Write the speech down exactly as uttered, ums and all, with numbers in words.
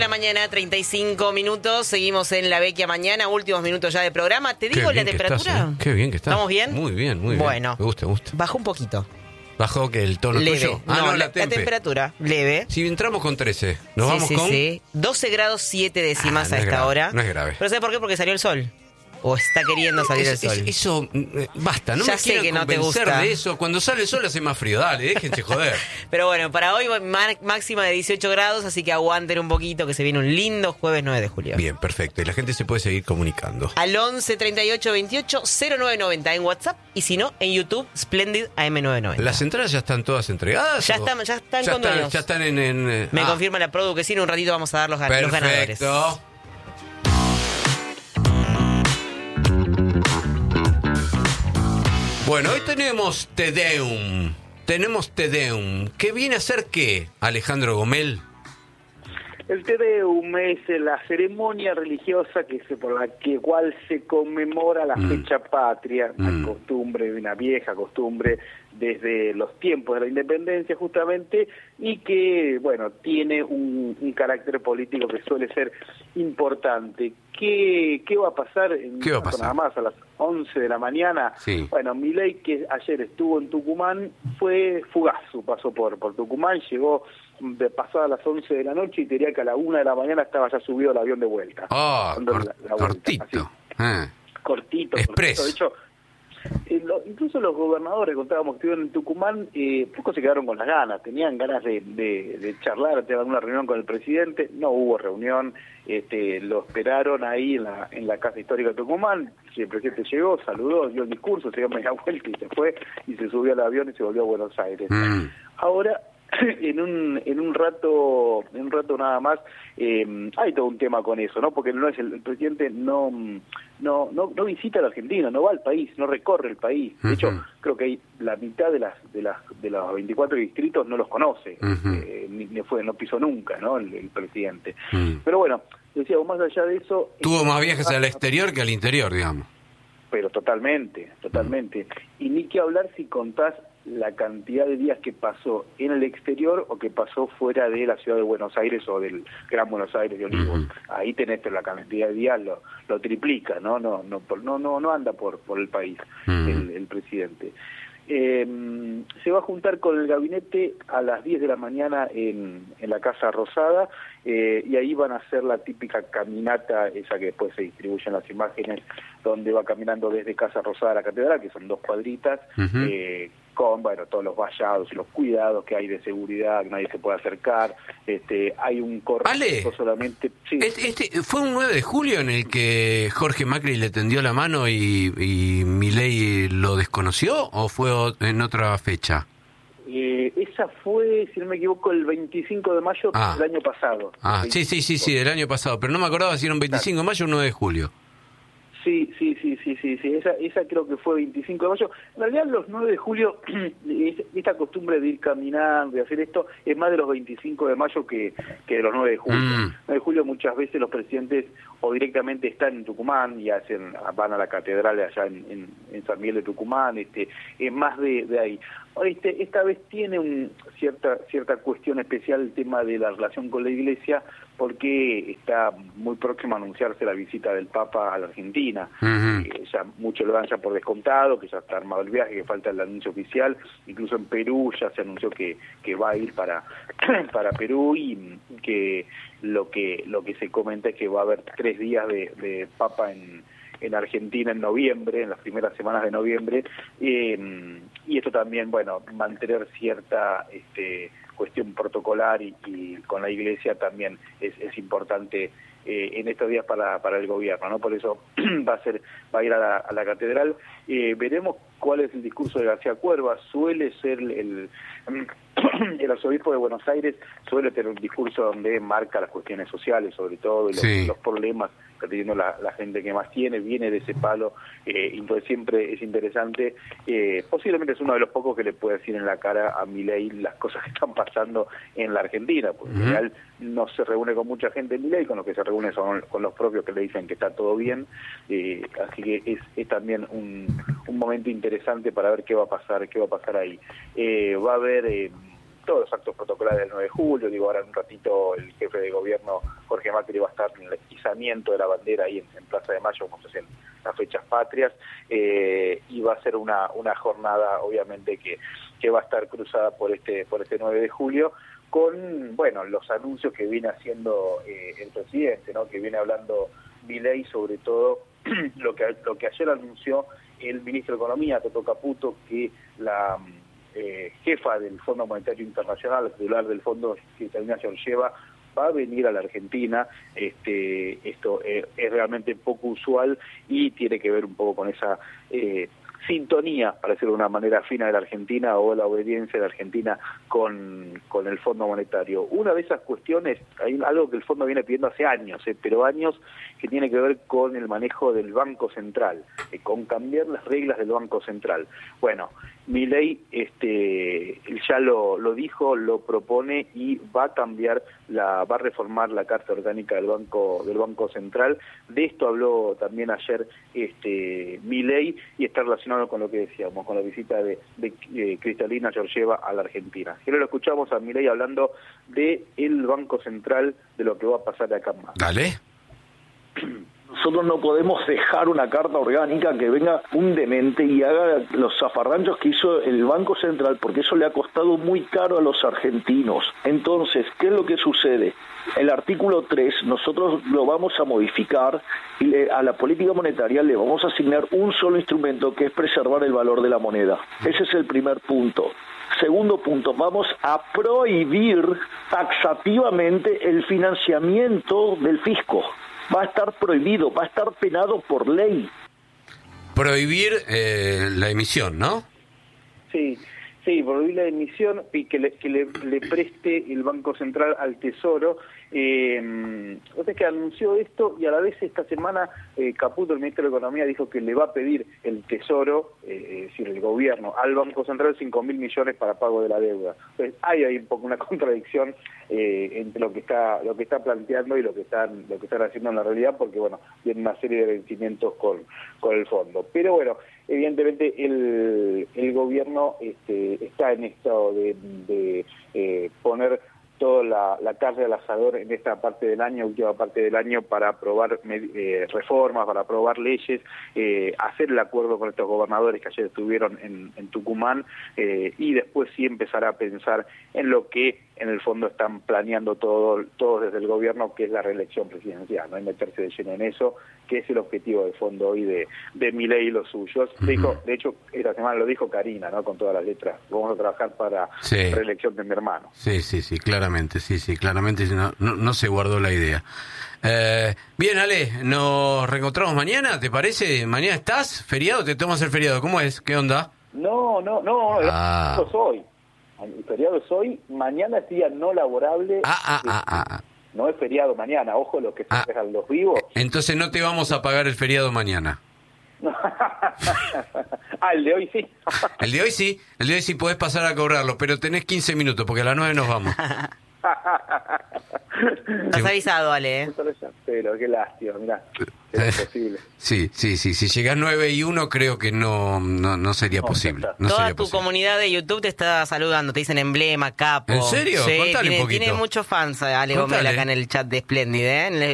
la mañana, treinta y cinco minutos. Seguimos en La Vecchia Mañana, últimos minutos ya de programa. ¿Te digo la temperatura? Estás, ¿eh? Qué bien que estás. ¿Estamos bien? Muy bien, muy bien. Bueno. Me gusta, me gusta. Bajó un poquito. ¿Bajó que el tono Leve. tuyo? Ah, no, no, la, la, la tempe. temperatura, leve. Si entramos con trece, ¿nos sí, vamos sí, con...? Sí, doce grados siete décimas Ah, no a es esta grave, hora. no es grave. ¿Pero sabes por qué? Porque salió el sol. O está queriendo salir es, el sol. Es, eso, eh, basta, no ya me sé quieran que no te convencer gusta. de eso. Cuando sale el sol hace más frío, dale, déjense joder. Pero bueno, para hoy máxima de dieciocho grados, así que aguanten un poquito, que se viene un lindo jueves nueve de julio. Bien, perfecto. Y la gente se puede seguir comunicando. Al once, treinta y ocho, veintiocho, cero nueve noventa en WhatsApp y si no, en YouTube, Splendid A M novecientos noventa. ¿Las entradas ya están todas entregadas? Ya o? están, ya están ya con están, dueños. ya están en... en eh, Me ah. confirma la produ que sí, en un ratito vamos a dar los, gan- los ganadores. Perfecto. Bueno, hoy tenemos Te Deum. Tenemos Te Deum. ¿Qué viene a ser qué, Alejandro Gomel? El Te Deum es la ceremonia religiosa que se, por la que cual se conmemora la Mm. fecha patria, una Mm. costumbre, una vieja costumbre desde los tiempos de la independencia justamente, y que, bueno, tiene un, un carácter político que suele ser importante. ¿Qué, qué va a pasar? En, ¿Qué va a pasar? Nada más a las once de la mañana. Sí. Bueno, Milei, que ayer estuvo en Tucumán, fue fugaz su paso por, por Tucumán, llegó de pasadas las once de la noche y te diría que a la una de la mañana estaba ya subido al avión de vuelta. Ah, Dando cor- la- la vuelta, cortito. así. Ah. Cortito, Express. cortito. De hecho, eh, lo- incluso los gobernadores, contábamos que estuvieron en Tucumán, eh, pocos se quedaron con las ganas, tenían ganas de, de, de charlar, de tener alguna reunión con el presidente, no hubo reunión, este, lo esperaron ahí en la, en la Casa Histórica de Tucumán, el presidente llegó, saludó, dio el discurso, se dio media vuelta y se fue, y se subió al avión y se volvió a Buenos Aires. Mm. Ahora, en un en un rato en un rato nada más eh, hay todo un tema con eso, no, porque no es el, el presidente no no no no visita la Argentina, no va al país, no recorre el país. De hecho, Ujú. creo que hay la mitad de las de las de los veinticuatro distritos no los conoce. Ujú. eh, ni, ni fue no pisó nunca, ¿no? El, el presidente. Mm. Pero bueno, decíamos, más allá de eso, Tuvo eh, más viajes al exterior que al interior, digamos. pero totalmente, totalmente. Y ni que hablar si contás la cantidad de días que pasó en el exterior o que pasó fuera de la ciudad de Buenos Aires o del Gran Buenos Aires de Olivos. Ujú. Ahí tenés, pero la cantidad de días lo, lo triplica, ¿no? No, no, por- no, no, no anda por, por el país Ujú. el, el presidente. Eh, se va a juntar con el gabinete a las diez de la mañana en, en la Casa Rosada, eh, y ahí van a hacer la típica caminata, esa que después se distribuyen las imágenes, donde va caminando desde Casa Rosada a la Catedral, que son dos cuadritas, Ujú. eh, con bueno todos los vallados y los cuidados que hay de seguridad, que nadie se puede acercar, este hay un Ale, correo solamente... Sí. Este, este- ¿Fue un nueve de julio en el que Jorge Macri le tendió la mano y, y Milei lo desconoció o fue o- en otra fecha? Eh, esa fue, si no me equivoco, el veinticinco de mayo Ah. del año pasado. Ah, sí, sí, sí, sí, del año pasado, pero no me acordaba si era un veinticinco de mayo o un nueve de julio. Sí, sí, sí, sí, sí, sí. Esa, esa creo que fue veinticinco de mayo. En realidad los nueve de julio, es- esta costumbre de ir caminando, de hacer esto, es más de los veinticinco de mayo que, que de los nueve de julio. Mm. nueve de julio muchas veces los presidentes o directamente están en Tucumán y hacen van a la catedral allá en, en, en San Miguel de Tucumán, este, es más de, de ahí. Este, esta vez tiene un, cierta cierta cuestión especial el tema de la relación con la Iglesia, porque está muy próximo a anunciarse la visita del Papa a la Argentina. Ujú. Eh, ya muchos lo dan ya por descontado, que ya está armado el viaje, que falta el anuncio oficial. Incluso en Perú ya se anunció que, que va a ir para para Perú, y que lo que lo que se comenta es que va a haber tres días de, de Papa en en Argentina en noviembre, en las primeras semanas de noviembre, eh, y esto también, bueno, mantener cierta este, cuestión protocolar y, y con la Iglesia también es, es importante eh, en estos días para, para el gobierno, ¿no? Por eso va a ser va a ir a la, a la catedral. Eh, veremos cuál es el discurso de García Cuerva. Suele ser el, el, el arzobispo de Buenos Aires, suele tener un discurso donde marca las cuestiones sociales, sobre todo, y los, Sí. los problemas que está teniendo la, la gente que más tiene, viene de ese palo, eh, y entonces siempre es interesante. Eh, posiblemente es uno de los pocos que le puede decir en la cara a Milei las cosas que están pasando en la Argentina, porque en Ujú. general no se reúne con mucha gente Milei, con los que se reúne son con los propios que le dicen que está todo bien, eh, así que es, es también un, un momento interesante para ver qué va a pasar, qué va a pasar ahí. Eh, va a haber... Eh, todos los actos protocolares del nueve de julio. Digo, ahora en un ratito el jefe de gobierno, Jorge Macri, va a estar en el izamiento de la bandera ahí en, en Plaza de Mayo, como se hacen las fechas patrias, eh, y va a ser una, una jornada, obviamente, que, que va a estar cruzada por este, por este nueve de julio, con, bueno, los anuncios que viene haciendo eh, el presidente, ¿no? Que viene hablando Milei, sobre todo lo que lo que ayer anunció el ministro de Economía, Toto Caputo, que la eh, jefa del Fondo Monetario Internacional, titular del fondo, Cristalina Georgieva, va a venir a la Argentina. Este, esto eh, es realmente poco usual y tiene que ver un poco con esa eh, sintonía, para decirlo de una manera fina, de la Argentina, o la obediencia de la Argentina con, con el Fondo Monetario. Una de esas cuestiones, hay algo que el Fondo viene pidiendo hace años, eh, pero años, que tiene que ver con el manejo del Banco Central, eh, con cambiar las reglas del Banco Central. Bueno, Milei este, ya lo, lo dijo, lo propone y va a cambiar, la, va a reformar la Carta Orgánica del Banco, del Banco Central. De esto habló también ayer este, Milei, y está relacionado con lo que decíamos, con la visita de, de, de Cristalina Georgieva a la Argentina. Y ahora lo escuchamos a Milei hablando de el Banco Central, de lo que va a pasar de acá más. Dale. Nosotros no podemos dejar una carta orgánica que venga un demente y haga los zafarranchos que hizo el Banco Central, porque eso le ha costado muy caro a los argentinos. Entonces, ¿qué es lo que sucede? El artículo tres nosotros lo vamos a modificar y le, a la política monetaria le vamos a asignar un solo instrumento, que es preservar el valor de la moneda. Ese es el primer punto. Segundo punto, vamos a prohibir taxativamente el financiamiento del fisco. Va a estar prohibido, va a estar penado por ley. Prohibir eh, la emisión, ¿no? Sí, sí, prohibir la emisión y que le, que le, le preste el Banco Central al Tesoro. Eh, usted que anunció esto, y a la vez esta semana eh, Caputo, el ministro de Economía, dijo que le va a pedir el Tesoro, eh, es decir, el gobierno, al Banco Central cinco mil millones para pago de la deuda. Entonces hay ahí un poco una contradicción eh, entre lo que está lo que está planteando y lo que están lo que están haciendo en la realidad, porque bueno, tiene una serie de vencimientos con, con el fondo. Pero bueno, evidentemente el, el gobierno este, está en esto de, de eh, poner toda la, la carne al asador en esta parte del año, última parte del año, para aprobar eh, reformas, para aprobar leyes, eh, hacer el acuerdo con estos gobernadores que ayer estuvieron en, en Tucumán, eh, y después sí empezar a pensar en lo que en el fondo están planeando todo, todos desde el gobierno, que es la reelección presidencial, no hay meterse de lleno en eso, que es el objetivo de fondo hoy de, de Milei y los suyos. Uh-huh. Dijo, de hecho, esta semana lo dijo Karina, ¿no? Con todas las letras, vamos a trabajar para sí. la reelección de mi hermano. Sí, sí, sí, claramente, sí, sí, claramente no, no, no se guardó la idea. Eh, bien, Ale, nos reencontramos mañana, ¿te parece? ¿Mañana estás? ¿Feriado? ¿Te tomas el feriado? ¿Cómo es? ¿Qué onda? No, no, no, ah. el feriado es hoy. El feriado es hoy, mañana es día no laborable. Ah, ah, ah, ah, ah. No es feriado mañana, ojo los que se ah. dejan los vivos. Entonces no te vamos a pagar el feriado mañana. Ah, el de hoy sí. El de hoy sí, el de hoy sí podés pasar a cobrarlo, pero tenés quince minutos porque a las nueve nos vamos. Estás avisado, Ale, ¿eh? Pero qué lástima, mirá, es posible. Sí, sí, sí, si llegás nueve y uno creo que no no, no sería No, posible. No Toda sería tu posible. comunidad de YouTube te está saludando, te dicen emblema, capo. ¿En serio? Sí, Contale tiene, un poquito. tiene muchos fans, Ale Contale. Gomel, acá en el chat de Splendid, ¿eh?